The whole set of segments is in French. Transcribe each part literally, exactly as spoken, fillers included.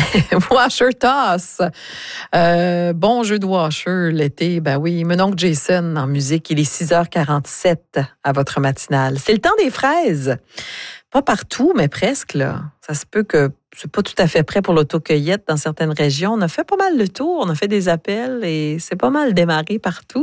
Washer Toss. Euh, bon jeu de Washer l'été. Ben oui, mon oncle Jason en musique. Il est six heures quarante-sept à votre matinale. C'est le temps des fraises. Pas partout, mais presque, là. Ça se peut que c'est pas tout à fait prêt pour l'autocueillette dans certaines régions. On a fait pas mal le tour. On a fait des appels et c'est pas mal démarré partout.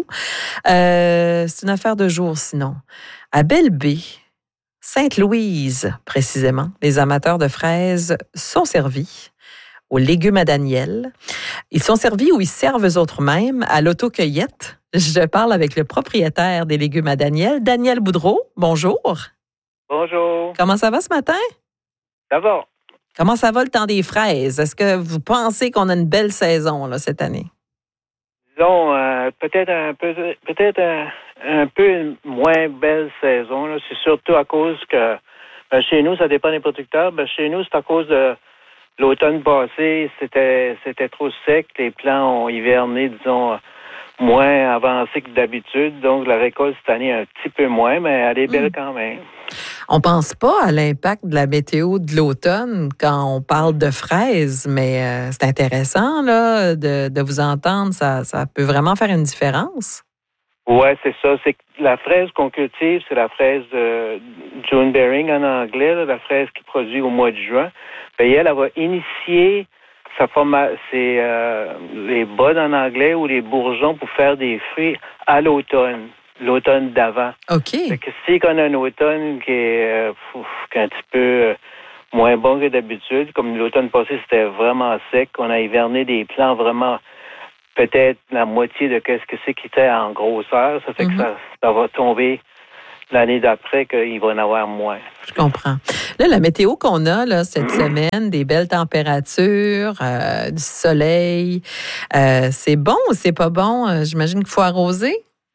Euh, c'est une affaire de jour, sinon. À Belle-Baie, Sainte-Louise, précisément, les amateurs de fraises sont servis aux légumes à Daniel. Ils sont servis ou ils servent eux autres mêmes à l'autocueillette. Je parle avec le propriétaire des légumes à Daniel, Daniel Boudreau. Bonjour. Bonjour. Comment ça va ce matin? Ça va. Comment ça va le temps des fraises? Est-ce que vous pensez qu'on a une belle saison là, cette année? Disons, euh, peut-être un peu peut-être un, un peu une moins belle saison. Là. C'est surtout à cause que ben, chez nous, ça dépend des producteurs. Ben, chez nous, c'est à cause de l'automne passé, c'était c'était trop sec. Les plants ont hiverné, disons, moins avancé que d'habitude. Donc, la récolte cette année un petit peu moins, mais elle est belle mmh. quand même. On pense pas à l'impact de la météo de l'automne quand on parle de fraises, mais euh, c'est intéressant là, de, de vous entendre. Ça, ça peut vraiment faire une différence. Oui, c'est ça. C'est que la fraise qu'on cultive, c'est la fraise de June Bearing en anglais, là, la fraise qui produit au mois de juin. Puis elle, elle va initier sa forma- c'est euh, les buds en anglais ou les bourgeons pour faire des fruits à l'automne. L'automne d'avant. OK. Fait que si on a un automne qui est, euh, pff, qui est un petit peu euh, moins bon que d'habitude, comme l'automne passé, c'était vraiment sec, on a hiverné des plants vraiment peut-être la moitié de ce que c'est qui était en grosseur. Ça fait mm-hmm. que ça, ça va tomber l'année d'après qu'il va en avoir moins. Je comprends. Là, la météo qu'on a là, cette semaine, des belles températures, euh, du soleil, euh, c'est bon ou c'est pas bon? Euh, j'imagine qu'il faut arroser?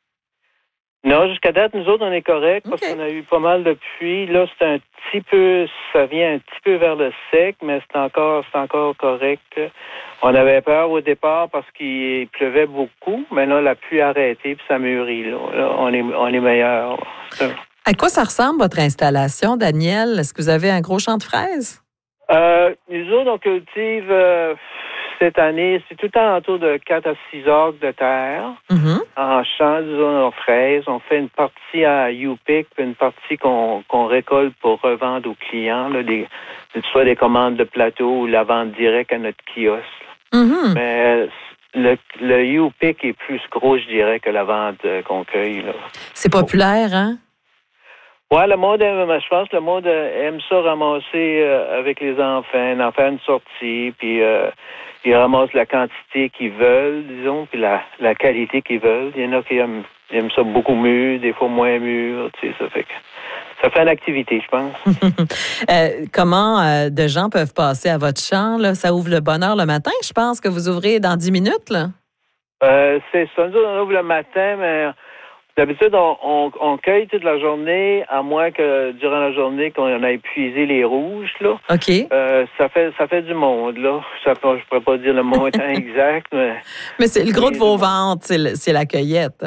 Non, jusqu'à date, nous autres, on est correct parce okay. qu'on a eu pas mal de pluie. Là, c'est un petit peu, ça vient un petit peu vers le sec, mais c'est encore, c'est encore correct. On avait peur au départ parce qu'il pleuvait beaucoup, mais là, la pluie a arrêté puis ça mûrit. Là, là on est, on est meilleur. À quoi ça ressemble votre installation, Daniel? Est-ce que vous avez un gros champ de fraises? Euh, nous autres, on cultive euh, cette année, c'est tout le temps autour de quatre à six acres de terre. Mm-hmm. En champ, disons, en fraises. On fait une partie à U-Pick, puis une partie qu'on, qu'on récolte pour revendre aux clients, là, des, soit des commandes de plateau ou la vente directe à notre kiosque. Mm-hmm. Mais le, le U-Pick est plus gros, je dirais, que la vente euh, qu'on cueille. Là. C'est populaire, hein? Oui, le monde aime, je pense que le monde aime ça ramasser euh, avec les enfants, en faire une sortie, puis euh, ils ramassent la quantité qu'ils veulent, disons, puis la, la qualité qu'ils veulent. Il y en a qui aiment, aiment ça beaucoup mûr, des fois moins mûr, tu sais, ça fait que ça fait une activité, je pense. euh, comment euh, de gens peuvent passer à votre champ, là? Ça ouvre le bonheur le matin, je pense que vous ouvrez dans dix minutes, là? Euh, c'est ça, nous on ouvre le matin, mais d'habitude, on, on, on cueille toute la journée, à moins que durant la journée, qu'on a épuisé les rouges, là. OK. Euh, ça fait ça fait du monde, là. Ça, je ne pourrais pas dire le montant exact, mais... Mais c'est le gros de vos ventes, c'est, le, c'est la cueillette.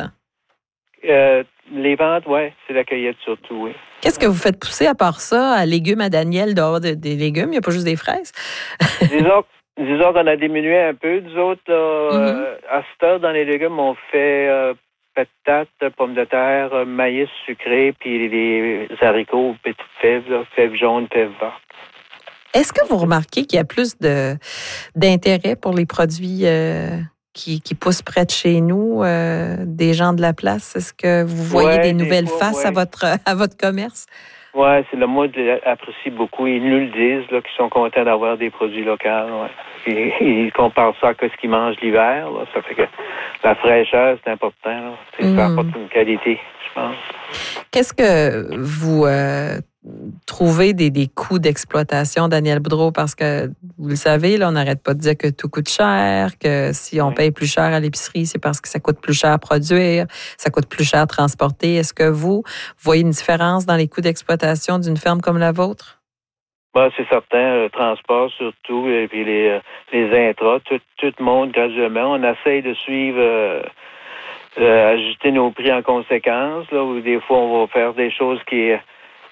Euh, les ventes, oui, c'est la cueillette surtout, oui. Qu'est-ce que vous faites pousser à part ça, à légumes à Daniel, dehors de, des légumes? Il n'y a pas juste des fraises? disons, disons qu'on a diminué un peu. Nous autres, là, mm-hmm. euh, à cette heure, dans les légumes, on fait... Euh, patates, pommes de terre, maïs sucré, puis les haricots, petites fèves, là, fèves jaunes, fèves vertes. Est-ce que vous remarquez qu'il y a plus de d'intérêt pour les produits euh, qui, qui poussent près de chez nous, euh, des gens de la place? Est-ce que vous voyez ouais, des nouvelles des fois, faces ouais. à votre à votre commerce? Oui, c'est le monde apprécie beaucoup. Ils nous le disent, là, qu'ils sont contents d'avoir des produits locaux. Ouais. Ils, ils comparent ça à ce qu'ils mangent l'hiver. Là. Ça fait que la fraîcheur, c'est important. Là. C'est, mmh. Ça apporte une qualité, je pense. Qu'est-ce que vous euh, trouvez des, des coûts d'exploitation, Daniel Boudreau? Parce que, vous le savez, là, on n'arrête pas de dire que tout coûte cher, que si on oui. paye plus cher à l'épicerie, c'est parce que ça coûte plus cher à produire, ça coûte plus cher à transporter. Est-ce que vous voyez une différence dans les coûts d'exploitation d'une ferme comme la vôtre? Ben, c'est certain, le transport surtout, et puis les, les intras, tout, tout monte graduellement. On essaye de suivre, euh, euh, ajuster nos prix en conséquence, là, où des fois on va faire des choses qui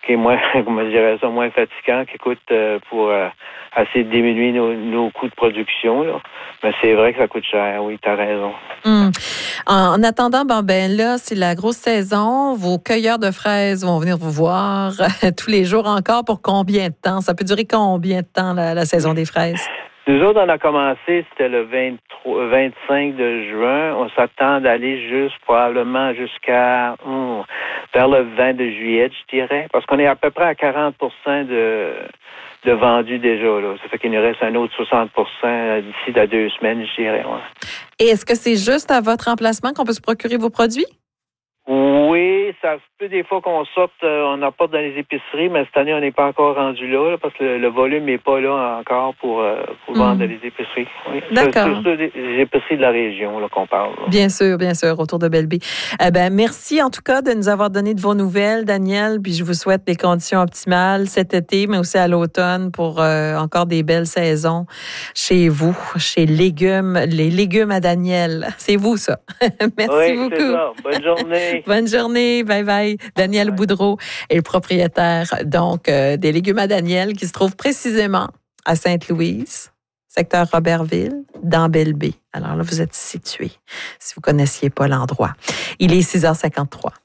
qui est moins, comment je dirais ça, moins fatigant, qui coûte euh, pour euh, essayer de diminuer nos, nos coûts de production. Là. Mais c'est vrai que ça coûte cher, oui, tu as raison. Hum. En, en attendant, ben, ben là, c'est la grosse saison. Vos cueilleurs de fraises vont venir vous voir tous les jours encore pour combien de temps? Ça peut durer combien de temps, la, la saison des fraises? Nous autres, on a commencé, c'était le vingt-trois, vingt-cinq de juin. On s'attend d'aller juste probablement jusqu'à hum, vers le vingt de juillet, je dirais, parce qu'on est à peu près à quarante pour cent de, de vendus déjà. Là. Ça fait qu'il nous reste un autre soixante pour cent d'ici dans deux semaines, je dirais. Ouais. Et est-ce que c'est juste à votre emplacement qu'on peut se procurer vos produits? Oui, ça se peut des fois qu'on sorte, euh, on apporte dans les épiceries, mais cette année, on n'est pas encore rendu là, là parce que le, le volume n'est pas là encore pour, euh, pour mmh. vendre dans les épiceries. Oui. D'accord. C'est surtout les épiceries de la région là, qu'on parle. Là. Bien sûr, bien sûr, autour de Belleville. Eh ben, merci en tout cas de nous avoir donné de vos nouvelles, Daniel, puis je vous souhaite des conditions optimales cet été, mais aussi à l'automne pour euh, encore des belles saisons chez vous, chez Légumes, les légumes à Daniel. C'est vous, ça. Merci oui, beaucoup. C'est ça. Bonne journée. Bonne journée, bye bye. Daniel bye. Boudreau est le propriétaire donc euh, des légumes à Daniel qui se trouve précisément à Sainte-Louise, secteur Robertville, dans Belle-Baie. Alors là, vous êtes situé si vous ne connaissiez pas l'endroit. Il est six heures cinquante-trois.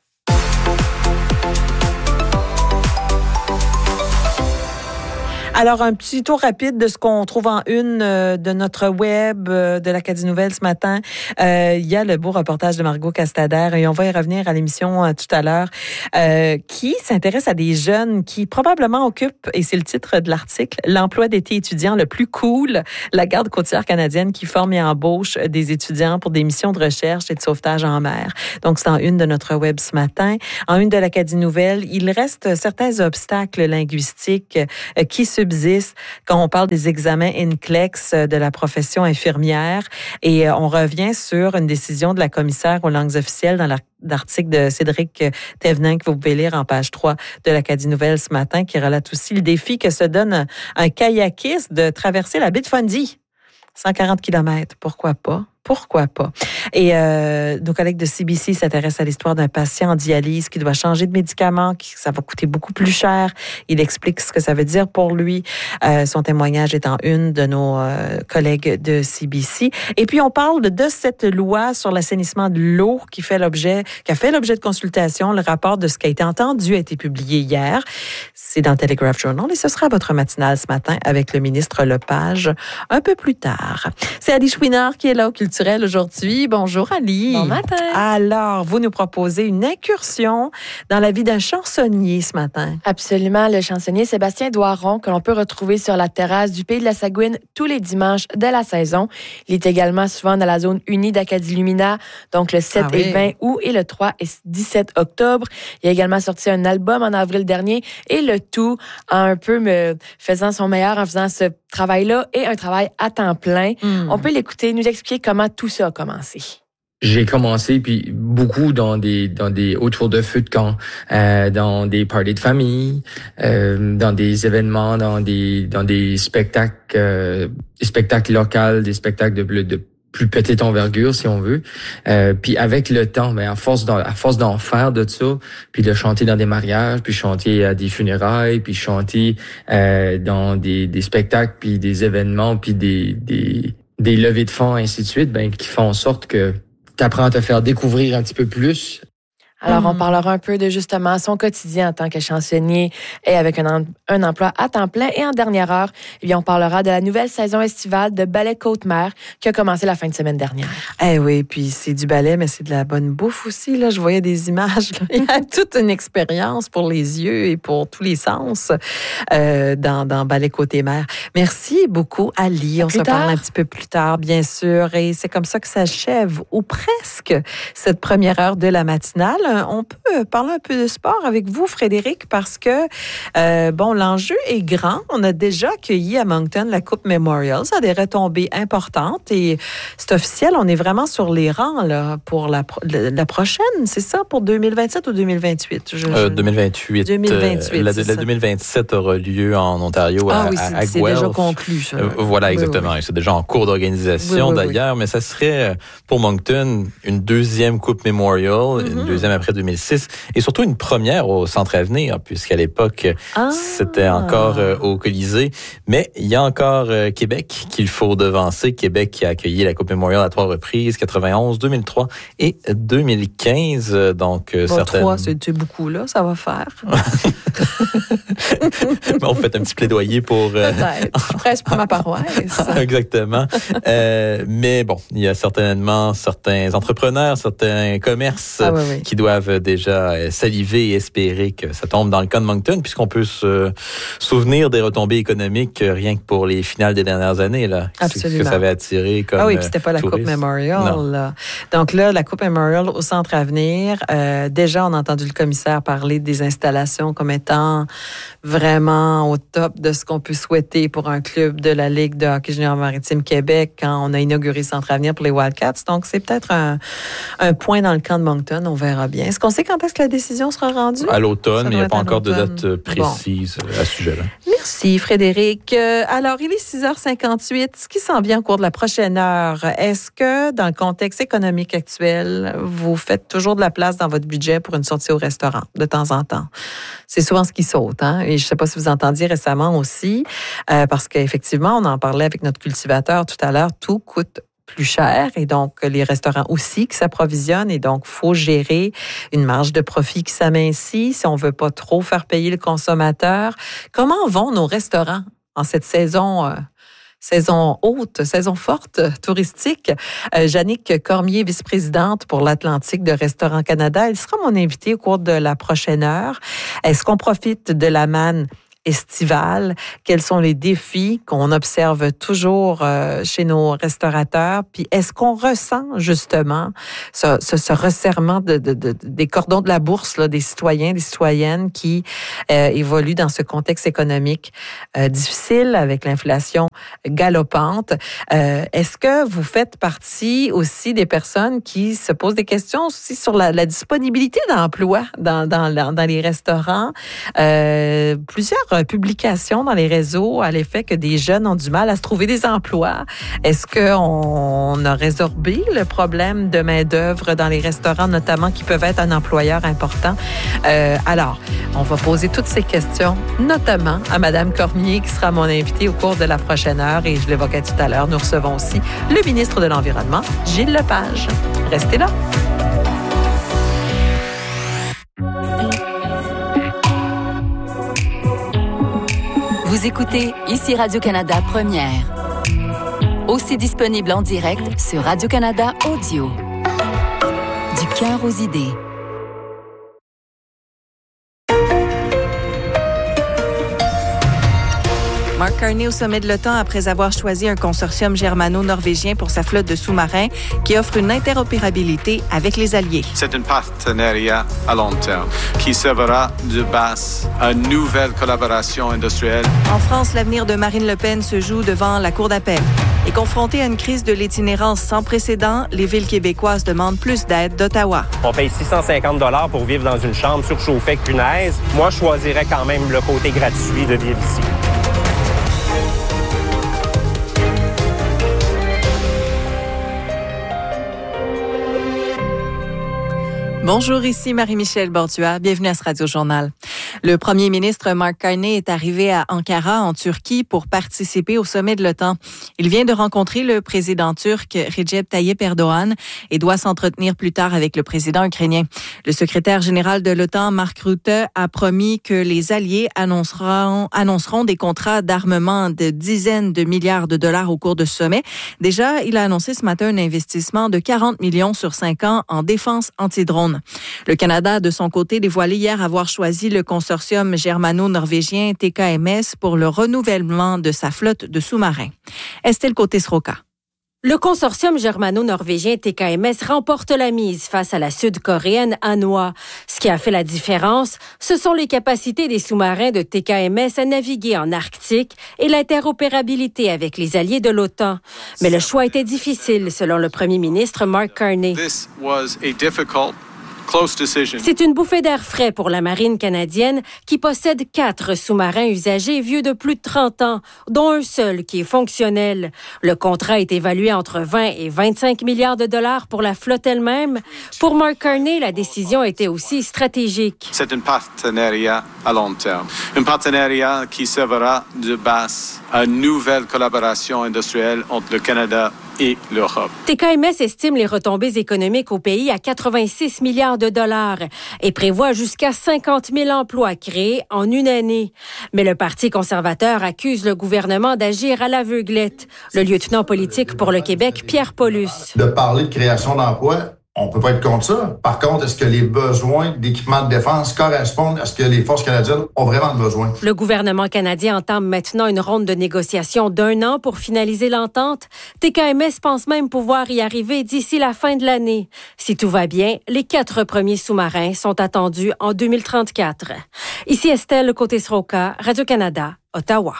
Alors, un petit tour rapide de ce qu'on trouve en une euh, de notre web euh, de l'Acadie Nouvelle ce matin. Euh, il y a le beau reportage de Margot Castader et on va y revenir à l'émission euh, tout à l'heure, euh, qui s'intéresse à des jeunes qui probablement occupent, et c'est le titre de l'article, l'emploi d'été étudiant le plus cool, la garde côtière canadienne qui forme et embauche des étudiants pour des missions de recherche et de sauvetage en mer. Donc, c'est en une de notre web ce matin. En une de l'Acadie Nouvelle, il reste certains obstacles linguistiques euh, qui se quand on parle des examens N C L E X de la profession infirmière. Et on revient sur une décision de la commissaire aux langues officielles dans l'article de Cédric Thévenin que vous pouvez lire en page trois de l'Acadie Nouvelle ce matin, qui relate aussi le défi que se donne un kayakiste de traverser la baie de Fundy. cent quarante kilomètres, pourquoi pas? Pourquoi pas? Et euh, nos collègues de C B C s'intéressent à l'histoire d'un patient en dialyse qui doit changer de médicament, qui ça va coûter beaucoup plus cher. Il explique ce que ça veut dire pour lui. Euh, son témoignage est en une de nos euh, collègues de C B C. Et puis, on parle de, de cette loi sur l'assainissement de l'eau qui fait l'objet, qui a fait l'objet de consultation. Le rapport de ce qui a été entendu a été publié hier. C'est dans Telegraph Journal et ce sera votre matinale ce matin avec le ministre Lepage un peu plus tard. C'est Ali Chouinard qui est là au Culturel aujourd'hui. Bonjour Ali. Bon matin. Alors, vous nous proposez une incursion dans la vie d'un chansonnier ce matin. Absolument, le chansonnier Sébastien Doiron que l'on peut retrouver sur la terrasse du Pays de la Sagouine tous les dimanches de la saison. Il est également souvent dans la zone unie d'Acadie Lumina, donc le sept ah oui. et vingt août et le trois et dix-sept octobre. Il a également sorti un album en avril dernier et le tout en un peu me faisant son meilleur en faisant ce travail-là et un travail à temps plein. Mm. On peut l'écouter, nous expliquer comment tout ça a commencé. J'ai commencé puis beaucoup dans des dans des autour de feux de camp, euh, dans des parties de famille, euh, dans des événements, dans des dans des spectacles, euh, des spectacles locaux, des spectacles de, de plus petite envergure si on veut. Euh, puis avec le temps, ben à force d'en, à force d'en faire de ça, puis de chanter dans des mariages, puis chanter à des funérailles, puis chanter euh, dans des des spectacles, puis des événements, puis des des des levées de fonds, ainsi de suite, ben qui font en sorte que tu apprends à te faire découvrir un petit peu plus. Alors, on parlera un peu de justement son quotidien en tant que chansonnier et avec un, un emploi à temps plein. Et en dernière heure, eh bien, on parlera de la nouvelle saison estivale de Ballet Côte-Mer qui a commencé la fin de semaine dernière. Eh oui, puis c'est du ballet, mais c'est de la bonne bouffe aussi. Là, je voyais des images. Là. Il y a toute une expérience pour les yeux et pour tous les sens euh, dans, dans Ballet Côte-Mer. Merci beaucoup, Ali. On se parle un petit peu plus tard, bien sûr. Et c'est comme ça que s'achève, ou presque, cette première heure de la matinale. On peut parler un peu de sport avec vous, Frédéric, parce que, euh, bon, l'enjeu est grand. On a déjà accueilli à Moncton la Coupe Memorial. Ça a des retombées importantes et c'est officiel. On est vraiment sur les rangs là, pour la, la prochaine. C'est ça, pour deux mille vingt-sept ou deux mille vingt-huit? Je, euh, deux mille vingt-huit. deux mille vingt-huit, euh, la, la deux mille vingt-sept aura lieu en Ontario à, ah, oui, à, à c'est Guelph. déjà conclu. Ça. Euh, voilà, exactement. Oui, oui. C'est déjà en cours d'organisation oui, oui, d'ailleurs, oui. mais ça serait pour Moncton une deuxième Coupe Memorial, mm-hmm. une deuxième après deux mille six, et surtout une première au Centre Avenir, puisqu'à l'époque, ah. c'était encore euh, au Colisée. Mais il y a encore euh, Québec qu'il faut devancer. Québec qui a accueilli la Coupe Memorial à trois reprises, quatre-vingt-onze, deux mille trois et deux mille quinze. Donc, euh, bon, certaines... trois, c'est beaucoup, là, ça va faire. On fait un petit plaidoyer pour... Euh... Peut-être. Je presse pour ma paroisse. Exactement. Euh, mais bon, il y a certainement certains entrepreneurs, certains commerces ah, oui, oui. qui doivent déjà saliver et espérer que ça tombe dans le cas de Moncton, puisqu'on peut se souvenir des retombées économiques rien que pour les finales des dernières années. Là, absolument. Que ça avait attiré comme Ah oui, puis c'était pas la touriste. Coupe Memorial. Là. Donc là, la Coupe Memorial au Centre Avenir, euh, déjà, on a entendu le commissaire parler des installations comme étant vraiment au top de ce qu'on peut souhaiter pour un club de la Ligue de hockey junior maritime Québec quand on a inauguré Centre Avenir pour les Wildcats. Donc, c'est peut-être un, un point dans le camp de Moncton. On verra bien. Est-ce qu'on sait quand est-ce que la décision sera rendue? À l'automne, mais il n'y a pas encore automne. de date précise bon. à ce sujet-là. Merci, Frédéric. Euh, alors, il est six heures cinquante-huit. Ce qui s'en vient au cours de la prochaine heure, est-ce que, dans le contexte économique actuel, vous faites toujours de la place dans votre budget pour une sortie au restaurant de temps en temps? C'est souvent ce qui saute, hein? Et je ne sais pas si vous entendiez récemment aussi, euh, parce qu'effectivement, on en parlait avec notre cultivateur tout à l'heure, tout coûte plus cher et donc les restaurants aussi qui s'approvisionnent et donc il faut gérer une marge de profit qui s'amincit si on ne veut pas trop faire payer le consommateur. Comment vont nos restaurants en cette saison euh, saison haute, saison forte, touristique? Euh, Jannick Cormier, vice-présidente pour l'Atlantique de Restaurants Canada, elle sera mon invitée au cours de la prochaine heure. Est-ce qu'on profite de la manne estivale? Quels sont les défis qu'on observe toujours euh, chez nos restaurateurs? Puis est-ce qu'on ressent justement ce, ce, ce resserrement de, de, de, des cordons de la bourse là, des citoyens, des citoyennes qui euh, évoluent dans ce contexte économique euh, difficile avec l'inflation galopante? Euh, est-ce que vous faites partie aussi des personnes qui se posent des questions aussi sur la, la disponibilité d'emploi dans, dans, dans les restaurants? Euh, plusieurs publications dans les réseaux à l'effet que des jeunes ont du mal à se trouver des emplois. Est-ce qu'on a résorbé le problème de main-d'œuvre dans les restaurants, notamment, qui peuvent être un employeur important? Euh, alors, on va poser toutes ces questions, notamment à Mme Cormier, qui sera mon invitée au cours de la prochaine heure. Et je l'évoquais tout à l'heure, nous recevons aussi le ministre de l'Environnement, Gilles Lepage. Restez là. Vous écoutez ici Radio-Canada Première. Aussi disponible en direct sur Radio-Canada Audio. Du cœur aux idées. Mark Carney au sommet de l'OTAN après avoir choisi un consortium germano-norvégien pour sa flotte de sous-marins qui offre une interopérabilité avec les alliés. C'est un partenariat à long terme qui servera de base à une nouvelle collaboration industrielle. En France, l'avenir de Marine Le Pen se joue devant la Cour d'appel. Et confrontée à une crise de l'itinérance sans précédent, les villes québécoises demandent plus d'aide d'Ottawa. On paye six cent cinquante dollars pour vivre dans une chambre surchauffée avec punaise. Moi, je choisirais quand même le côté gratuit de vivre ici. Bonjour, ici Marie-Michel Bordua. Bienvenue à ce Radio-Journal. Le premier ministre Mark Carney est arrivé à Ankara, en Turquie, pour participer au sommet de l'OTAN. Il vient de rencontrer le président turc Recep Tayyip Erdogan et doit s'entretenir plus tard avec le président ukrainien. Le secrétaire général de l'OTAN, Mark Rutte, a promis que les alliés annonceront, annonceront des contrats d'armement de dizaines de milliards de dollars au cours de ce sommet. Déjà, il a annoncé ce matin un investissement de quarante millions sur cinq ans en défense anti-drone. Le Canada, de son côté, dévoilait hier avoir choisi le consortium germano-norvégien T K M S pour le renouvellement de sa flotte de sous-marins. Estelle Côté-Sroka. Le consortium germano-norvégien T K M S remporte la mise face à la sud-coréenne Hanwha. Ce qui a fait la différence, ce sont les capacités des sous-marins de T K M S à naviguer en Arctique et l'interopérabilité avec les alliés de l'OTAN. Mais le choix était difficile, selon le premier ministre Mark Carney. This was a difficult close decision. C'est une bouffée d'air frais pour la marine canadienne qui possède quatre sous-marins usagés vieux de plus de trente ans, dont un seul qui est fonctionnel. Le contrat est évalué entre vingt et vingt-cinq milliards de dollars pour la flotte elle-même. Pour Mark Carney, la décision était aussi stratégique. C'est un partenariat à long terme. Un partenariat qui servira de base à une nouvelle collaboration industrielle entre le Canada et l'Europe. T K M S estime les retombées économiques au pays à quatre-vingt-six milliards de dollars et prévoit jusqu'à cinquante mille emplois créés en une année. Mais le Parti conservateur accuse le gouvernement d'agir à l'aveuglette. Le lieutenant politique pour le Québec, Pierre Paulus. De parler de création d'emplois, on peut pas être contre ça. Par contre, est-ce que les besoins d'équipement de défense correspondent à ce que les forces canadiennes ont vraiment besoin? Le gouvernement canadien entame maintenant une ronde de négociations d'un an pour finaliser l'entente. T K M S pense même pouvoir y arriver d'ici la fin de l'année. Si tout va bien, les quatre premiers sous-marins sont attendus en deux mille trente-quatre. Ici Estelle Côté-Sroka, Radio-Canada, Ottawa.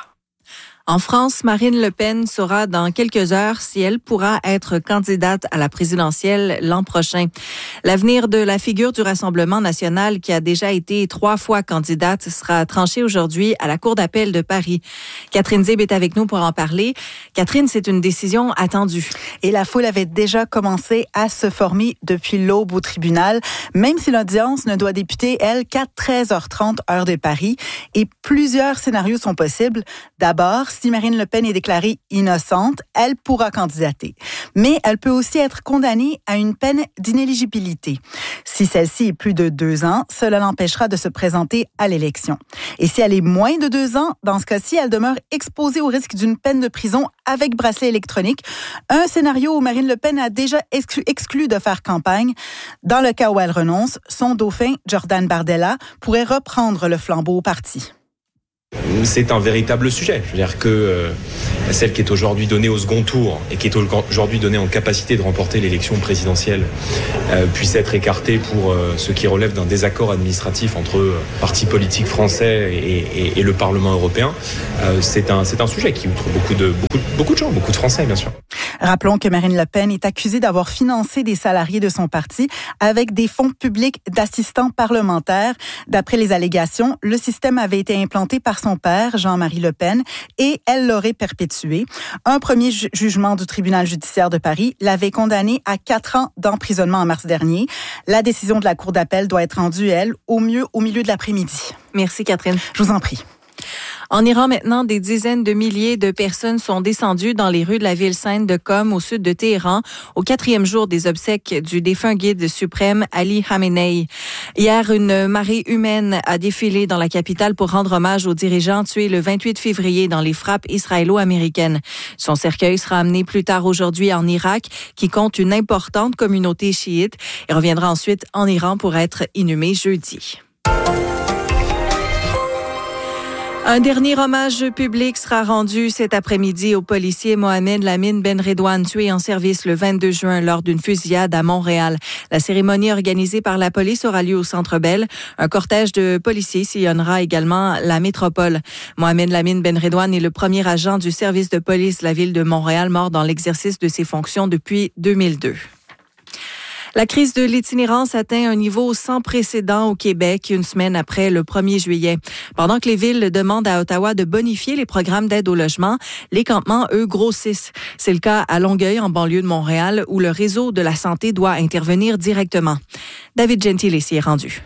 En France, Marine Le Pen saura dans quelques heures si elle pourra être candidate à la présidentielle l'an prochain. L'avenir de la figure du Rassemblement national, qui a déjà été trois fois candidate, sera tranché aujourd'hui à la Cour d'appel de Paris. Catherine Zib est avec nous pour en parler. Catherine, c'est une décision attendue. Et la foule avait déjà commencé à se former depuis l'aube au tribunal, même si l'audience ne doit débuter, elle, qu'à treize heures trente, heure de Paris. Et plusieurs scénarios sont possibles. D'abord, si Marine Le Pen est déclarée innocente, elle pourra candidater. Mais elle peut aussi être condamnée à une peine d'inéligibilité. Si celle-ci est plus de deux ans, cela l'empêchera de se présenter à l'élection. Et si elle est moins de deux ans, dans ce cas-ci, elle demeure exposée au risque d'une peine de prison avec bracelet électronique. Un scénario où Marine Le Pen a déjà exclu, exclu de faire campagne. Dans le cas où elle renonce, son dauphin, Jordan Bardella, pourrait reprendre le flambeau au parti. C'est un véritable sujet. Je veux dire que euh, celle qui est aujourd'hui donnée au second tour et qui est aujourd'hui donnée en capacité de remporter l'élection présidentielle euh, puisse être écartée pour euh, ce qui relève d'un désaccord administratif entre euh, partis politiques français et, et, et le Parlement européen. Euh, c'est un, c'est un sujet qui outre beaucoup de, beaucoup, beaucoup de gens, beaucoup de Français, bien sûr. Rappelons que Marine Le Pen est accusée d'avoir financé des salariés de son parti avec des fonds publics d'assistants parlementaires. D'après les allégations, le système avait été implanté par son père, Jean-Marie Le Pen, et elle l'aurait perpétué. Un premier ju- jugement du tribunal judiciaire de Paris l'avait condamnée à quatre ans d'emprisonnement en mars dernier. La décision de la Cour d'appel doit être rendue, elle, au mieux au milieu de l'après-midi. Merci, Catherine. Je vous en prie. En Iran, maintenant, des dizaines de milliers de personnes sont descendues dans les rues de la ville sainte de Qom, au sud de Téhéran, au quatrième jour des obsèques du défunt guide suprême Ali Khamenei. Hier, une marée humaine a défilé dans la capitale pour rendre hommage aux dirigeants tués le vingt-huit février dans les frappes israélo-américaines. Son cercueil sera amené plus tard aujourd'hui en Irak, qui compte une importante communauté chiite, et reviendra ensuite en Iran pour être inhumé jeudi. Un dernier hommage public sera rendu cet après-midi au policier Mohamed Lamine Benredouane, tué en service le vingt-deux juin lors d'une fusillade à Montréal. La cérémonie organisée par la police aura lieu au Centre Bell. Un cortège de policiers sillonnera également la métropole. Mohamed Lamine Benredouane est le premier agent du service de police de la ville de Montréal mort dans l'exercice de ses fonctions depuis deux mille deux. La crise de l'itinérance atteint un niveau sans précédent au Québec une semaine après le premier juillet. Pendant que les villes demandent à Ottawa de bonifier les programmes d'aide au logement, les campements, eux, grossissent. C'est le cas à Longueuil, en banlieue de Montréal, où le réseau de la santé doit intervenir directement. David Gentile s'y est rendu.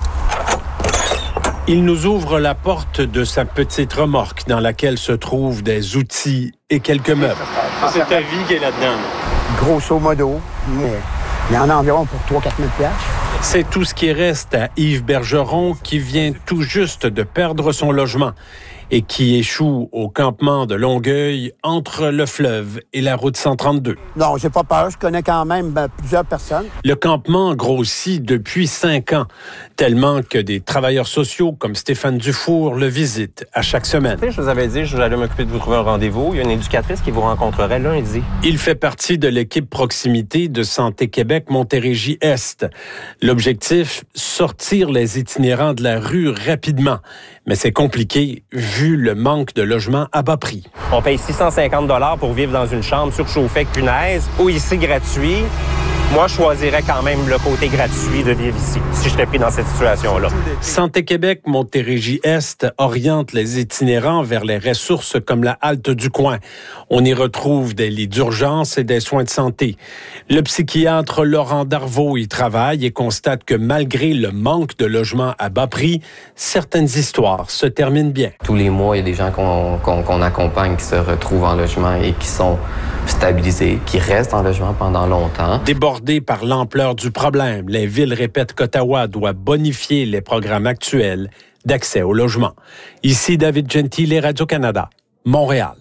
Il nous ouvre la porte de sa petite remorque dans laquelle se trouvent des outils et quelques meubles. C'est ta vie qui est là-dedans. Grosso modo, mais... Il y en a environ pour trois à quatre mille dollars. C'est tout ce qui reste à Yves Bergeron, qui vient tout juste de perdre son logement et qui échoue au campement de Longueuil entre le fleuve et la route cent trente-deux. Non, j'ai pas peur. Je connais quand même ben, plusieurs personnes. Le campement grossit depuis cinq ans, tellement que des travailleurs sociaux comme Stéphane Dufour le visitent à chaque semaine. Je vous avais dit, j'allais m'occuper de vous trouver un rendez-vous. Il y a une éducatrice qui vous rencontrerait lundi. Il fait partie de l'équipe proximité de Santé Québec Montérégie-Est. L'objectif, sortir les itinérants de la rue rapidement. Mais c'est compliqué vu le manque de logements à bas prix. On paye six cent cinquante dollars pour vivre dans une chambre surchauffée avec punaise, ou ici gratuit. moi, je choisirais quand même le côté gratuit de vivre ici, si j'étais pris dans cette situation-là. Santé Québec Montérégie-Est oriente les itinérants vers les ressources comme la halte du coin. On y retrouve des lits d'urgence et des soins de santé. Le psychiatre Laurent Darvaux y travaille et constate que malgré le manque de logements à bas prix, certaines histoires se terminent bien. Tous les mois, il y a des gens qu'on, qu'on, qu'on accompagne qui se retrouvent en logement et qui sont stabilisés, qui restent en logement pendant longtemps. Débordés par l'ampleur du problème, les villes répètent qu'Ottawa doit bonifier les programmes actuels d'accès au logement. Ici David Gentile, Radio-Canada, Montréal.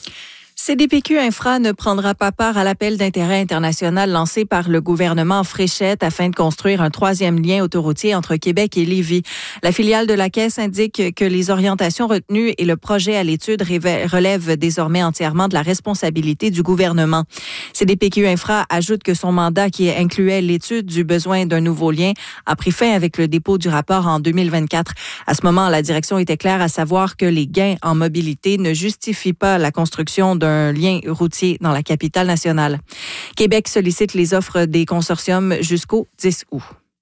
C D P Q Infra ne prendra pas part à l'appel d'intérêt international lancé par le gouvernement Fréchette afin de construire un troisième lien autoroutier entre Québec et Lévis. La filiale de la Caisse indique que les orientations retenues et le projet à l'étude relèvent désormais entièrement de la responsabilité du gouvernement. C D P Q Infra ajoute que son mandat, qui incluait l'étude du besoin d'un nouveau lien, a pris fin avec le dépôt du rapport en deux mille vingt-quatre. À ce moment, la direction était claire à savoir que les gains en mobilité ne justifient pas la construction d'un un lien routier dans la capitale nationale. Québec sollicite les offres des consortiums jusqu'au dix août.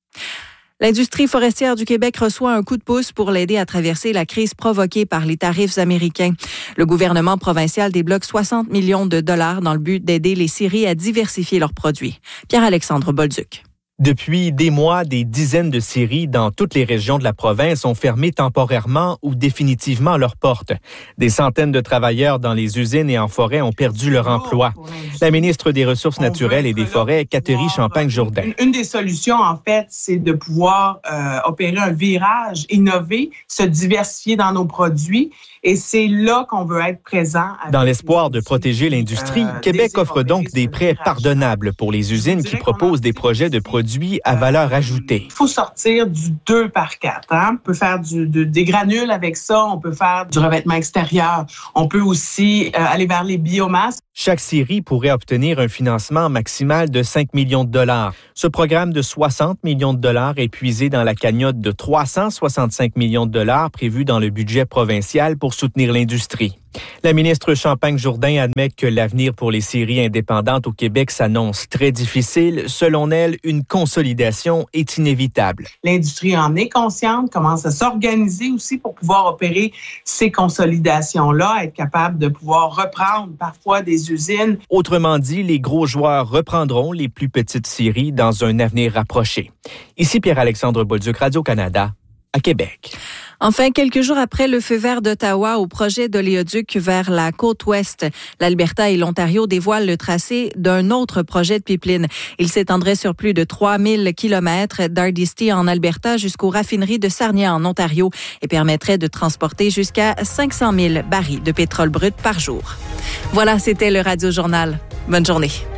L'industrie forestière du Québec reçoit un coup de pouce pour l'aider à traverser la crise provoquée par les tarifs américains. Le gouvernement provincial débloque soixante millions de dollars dans le but d'aider les scieries à diversifier leurs produits. Pierre-Alexandre Bolduc. Depuis des mois, des dizaines de scieries dans toutes les régions de la province ont fermé temporairement ou définitivement leurs portes. Des centaines de travailleurs dans les usines et en forêt ont perdu leur emploi. La ministre des Ressources naturelles et des Forêts, Catherine Champagne-Jourdain. Une des solutions, en fait, c'est de pouvoir euh, opérer un virage, innover, se diversifier dans nos produits. Et c'est là qu'on veut être présent. Dans l'espoir de protéger l'industrie, euh, Québec offre donc des prêts pardonnables pour les usines qui proposent des projets de produits à valeur ajoutée. Il faut sortir du deux par quatre. Hein? On peut faire du, de, des granules avec ça, on peut faire du revêtement extérieur. On peut aussi euh, aller vers les biomasses. Chaque scierie pourrait obtenir un financement maximal de cinq millions de dollars. Ce programme de soixante millions de dollars est puisé dans la cagnotte de trois cent soixante-cinq millions de dollars prévue dans le budget provincial pour soutenir l'industrie. La ministre Champagne-Jourdain admet que l'avenir pour les scieries indépendantes au Québec s'annonce très difficile. Selon elle, une consolidation est inévitable. L'industrie en est consciente, commence à s'organiser aussi pour pouvoir opérer ces consolidations-là, être capable de pouvoir reprendre parfois des usines. Autrement dit, les gros joueurs reprendront les plus petites scieries dans un avenir rapproché. Ici Pierre-Alexandre Bolduc, Radio-Canada, à Québec. Enfin, quelques jours après le feu vert d'Ottawa au projet d'oléoduc vers la côte ouest, l'Alberta et l'Ontario dévoilent le tracé d'un autre projet de pipeline. Il s'étendrait sur plus de trois mille kilomètres d'Hardisty en Alberta jusqu'aux raffineries de Sarnia en Ontario et permettrait de transporter jusqu'à cinq cent mille barils de pétrole brut par jour. Voilà, c'était le Radio Journal. Bonne journée.